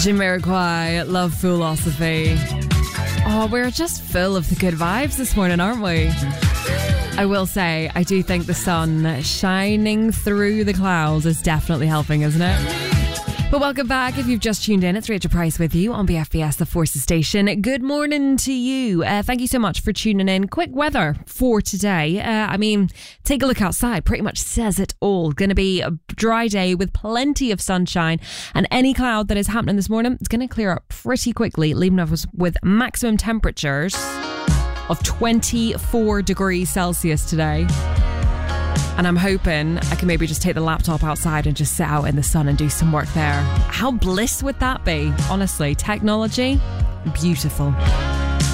Jamiroquai, Love Philosophy. Oh, we're just full of the good vibes this morning, aren't we? I will say, I do think the sun shining through the clouds is definitely helping, isn't it? But welcome back. If you've just tuned in, it's Rachel Price with you on BFBS, the Forces Station. Good morning to you. Thank you so much for tuning in. Quick weather for today. Take a look outside. Pretty much says it all. Going to be a dry day with plenty of sunshine, and any cloud that is happening this morning, it's going to clear up pretty quickly, leaving us with maximum temperatures of 24 degrees Celsius today. And I'm hoping I can maybe just take the laptop outside and just sit out in the sun and do some work there. How bliss would that be? Honestly, technology, beautiful.